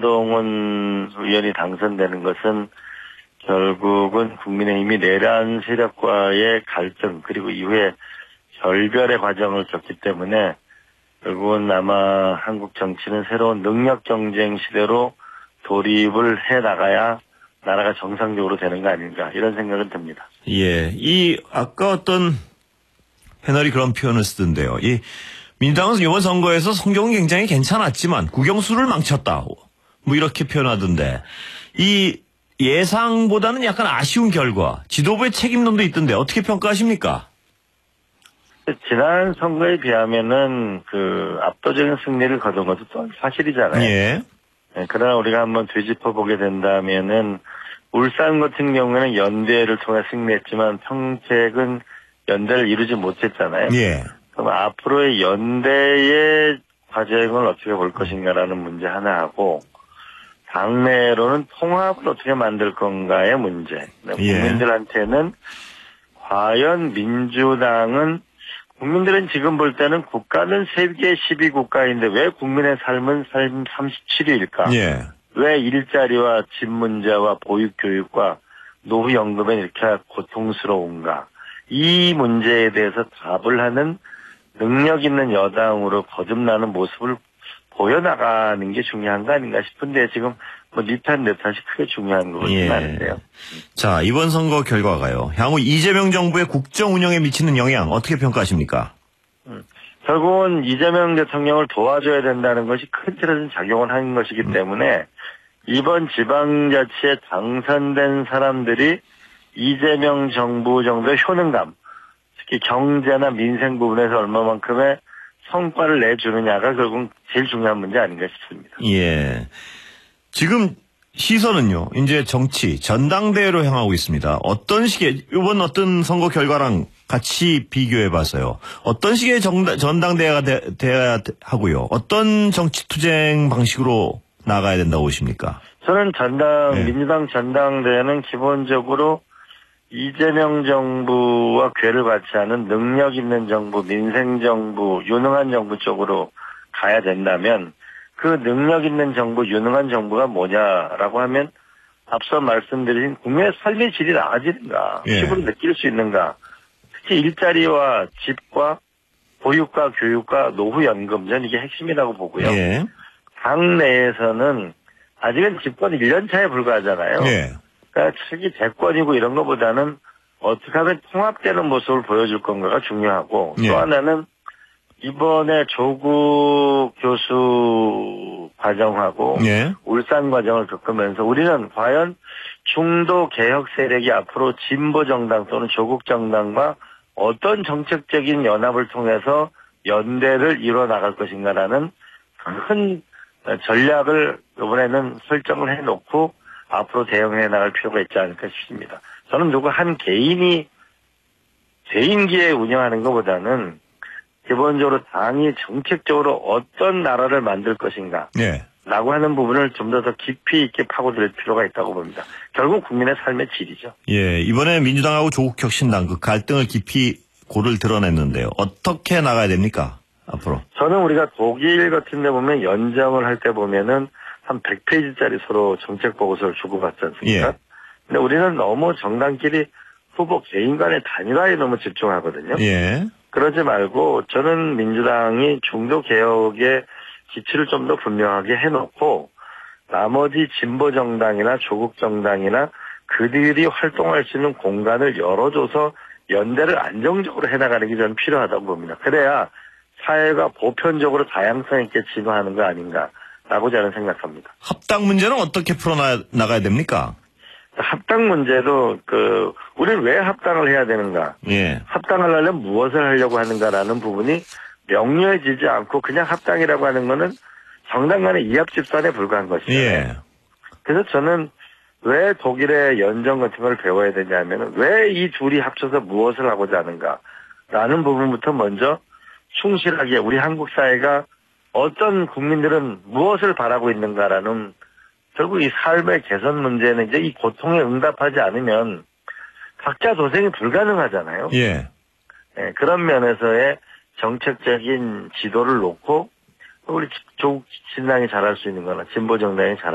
하동훈 의원이 당선되는 것은 결국은 국민의힘이 내란 세력과의 갈등 그리고 이후에 결별의 과정을 겪기 때문에 결국은 아마 한국 정치는 새로운 능력 경쟁 시대로 돌입을 해 나가야 나라가 정상적으로 되는 거 아닌가 이런 생각은 듭니다. 예, 아까 어떤 패널이 그런 표현을 쓰던데요. 민주당은 이번 선거에서 성적은 굉장히 괜찮았지만 국영수를 망쳤다. 뭐 이렇게 표현하던데 이 예상보다는 약간 아쉬운 결과, 지도부의 책임론도 있던데 어떻게 평가하십니까? 지난 선거에 비하면은 압도적인 승리를 거둔 것도 또 사실이잖아요. 예. 네, 그러나 우리가 한번 되짚어 보게 된다면은 울산 같은 경우에는 연대를 통해 승리했지만 평택은 연대를 이루지 못했잖아요. 예. 그럼 앞으로의 연대의 과정을 어떻게 볼 것인가라는 문제 하나하고 당내로는 통합을 어떻게 만들 건가의 문제. 국민들한테는 과연 민주당은 국민들은 지금 볼 때는 국가는 세계 12국가인데 왜 국민의 삶은 삶 37위일까? 예. 왜 일자리와 집 문제와 보육교육과 노후연금은 이렇게 고통스러운가? 이 문제에 대해서 답을 하는 능력 있는 여당으로 거듭나는 모습을 보여나가는 게 중요한 거 아닌가 싶은데 지금 네 탓 내 탓이 크게 중요한 것 같지는 않은데요. 자, 이번 선거 결과가요. 향후 이재명 정부의 국정 운영에 미치는 영향 어떻게 평가하십니까? 결국은 이재명 대통령을 도와줘야 된다는 것이 큰 틀에서 작용을 하는 것이기 때문에 이번 지방자치에 당선된 사람들이 이재명 정부 정도의 효능감, 특히 경제나 민생 부분에서 얼마만큼의 성과를 내주느냐가 결국은 제일 중요한 문제 아닌가 싶습니다. 예. 지금 시선은요, 이제 정치, 전당대회로 향하고 있습니다. 어떤 식의, 이번 어떤 선거 결과랑 같이 비교해봐서요. 어떤 식의 전당대회가 돼야 하고요. 어떤 정치 투쟁 방식으로 나가야 된다고 보십니까? 저는 민주당 전당대회는 기본적으로 이재명 정부와 궤를 같이 하는 능력 있는 정부, 민생 정부, 유능한 정부 쪽으로 가야 된다면 그 능력 있는 정부, 유능한 정부가 뭐냐라고 하면 앞서 말씀드린 국민의 삶의 질이 나아지는가, 피부로 느낄 수 있는가, 특히 일자리와 집과 보육과 교육과 노후연금, 저는 이게 핵심이라고 보고요. 예. 당 내에서는 아직은 집권 1년 차에 불과하잖아요. 예. 그러니까 측이 대권이고 이런 것보다는 어떻게 하면 통합되는 모습을 보여줄 건가가 중요하고 또 하나는 이번에 조국 교수 과정하고 울산 과정을 겪으면서 우리는 과연 중도 개혁 세력이 앞으로 진보 정당 또는 조국 정당과 어떤 정책적인 연합을 통해서 연대를 이뤄 나갈 것인가라는 큰 전략을 이번에는 설정을 해놓고 앞으로 대응해 나갈 필요가 있지 않을까 싶습니다. 저는 누구 한 개인이 개인기에 운영하는 것보다는 기본적으로 당이 정책적으로 어떤 나라를 만들 것인가 라고 하는 부분을 좀 더 깊이 있게 파고들 필요가 있다고 봅니다. 결국 국민의 삶의 질이죠. 예, 이번에 민주당하고 조국혁신당 그 갈등을 깊이 고를 드러냈는데요. 어떻게 나가야 됩니까? 앞으로. 저는 우리가 독일 같은 데 보면 연정을 할 때 보면은 한 100페이지짜리 서로 정책 보고서를 주고받지 않습니까? 근데 우리는 너무 정당끼리 후보 개인 간의 단일화에 너무 집중하거든요. 그러지 말고 저는 민주당이 중도 개혁의 기치를 좀 더 분명하게 해놓고 나머지 진보 정당이나 조국 정당이나 그들이 활동할 수 있는 공간을 열어줘서 연대를 안정적으로 해나가는 게 저는 필요하다고 봅니다. 그래야 사회가 보편적으로 다양성 있게 진화하는 거 아닌가라고 저는 생각합니다. 합당 문제는 어떻게 풀어나가야 됩니까? 합당 문제도 우리는 왜 합당을 해야 되는가? 합당을 하려면 무엇을 하려고 하는가라는 부분이 명료해지지 않고 그냥 합당이라고 하는 거는 정당 간의 이합 집산에 불과한 것이잖아요. 그래서 저는 왜 독일의 연정 같은 걸 배워야 되냐면 왜 이 둘이 합쳐서 무엇을 하고자 하는가라는 부분부터 먼저 충실하게 우리 한국 사회가 어떤 국민들은 무엇을 바라고 있는가라는 결국 이 삶의 개선 문제는 이제 이 고통에 응답하지 않으면 각자 도생이 불가능하잖아요. 그런 면에서의 정책적인 지도를 놓고 우리 조국 신당이 잘할 수 있는 거나 진보 정당이